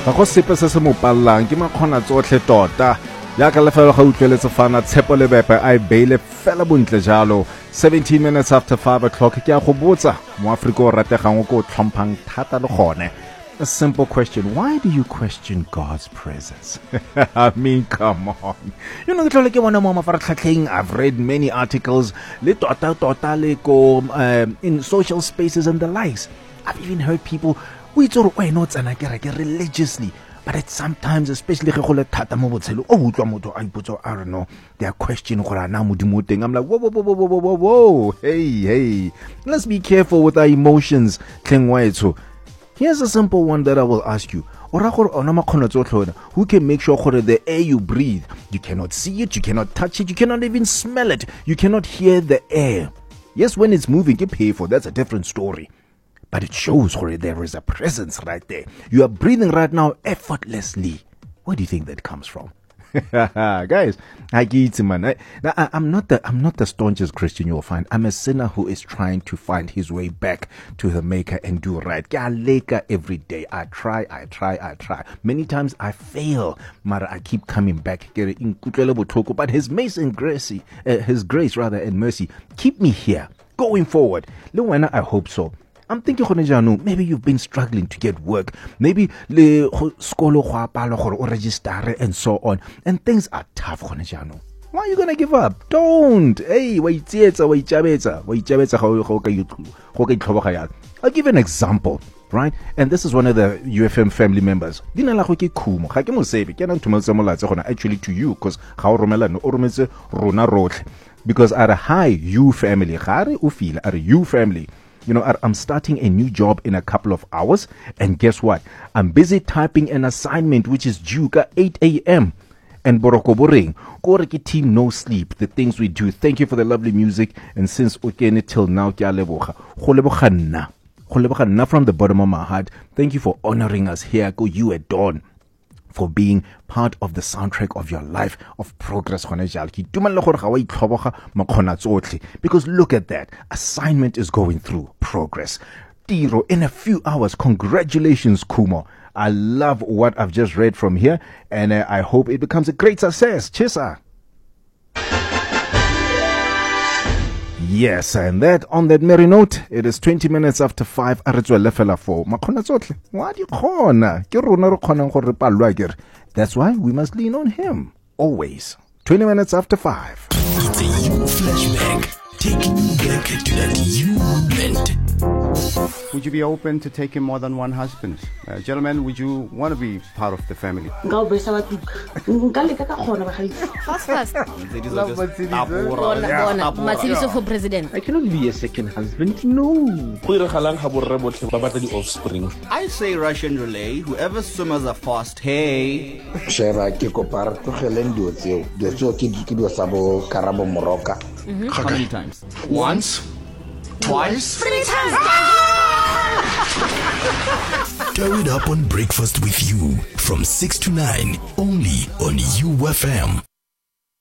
ga go sepe se se mo pallang ke makgona tsotlhe tota ya ka lefelo ga utlweletse fana Tshepo Lebepe a beile fela bontle jalo 17 minutes after 5 o'clock ke a go botsa mo Afrika o rategang go tlhomphang thata le gone. A simple question: why do you question God's presence? I mean, come on. You know, I've read many articles in social spaces and the likes. I've even heard people religiously, but at sometimes, especially I don't know, they are questioning. I'm like, whoa, hey, let's be careful with our emotions. Here's a simple one that I will ask you. Who can make sure that the air you breathe, you cannot see it, you cannot touch it, you cannot even smell it, you cannot hear the air. Yes, when it's moving, you pay for, that's a different story. But it shows where there is a presence right there. You are breathing right now effortlessly. Where do you think that comes from? Guys, I get it, man. I'm not the staunchest Christian you'll find. I'm a sinner who is trying to find his way back to the Maker and do right. Every day. I try. Many times I fail, but I keep coming back. But His grace and mercy keep me here, going forward. I hope so. I'm thinking, maybe you've been struggling to get work. Maybe le skolo go register and so on. And things are tough. Why are you going to give up? Don't. Hey, I'll give an example, right? And this is one of the UFM family members. Actually to you, because at a high you family, you family. You know, I'm starting a new job in a couple of hours. And guess what? I'm busy typing an assignment which is due at 8 a.m. And Boroko Boring, Koreki team no sleep, the things we do. Thank you for the lovely music. And since Okene till now, from the bottom of my heart, thank you for honoring us here. Go you at dawn. For being part of the soundtrack of your life of progress. Because look at that. Assignment is going through progress. Tiro, in a few hours. Congratulations, Kumo. I love what I've just read from here, and I hope it becomes a great success. Chisa. Yes, and that on that merry note, it is 20 minutes after 5. That's why we must lean on him always. 20 minutes after 5. It's a you flashback, taking you back to that you moment. Would you be open to taking more than one husband? Gentlemen, would you want to be part of the family? Fast. Matsibiso for president. I cannot be a second husband, no. I say Russian relay, whoever swimmers are fast, hey. How many times? Once? Twice? 3 times! Throw it up on breakfast with you from 6 to 9, only on UFM.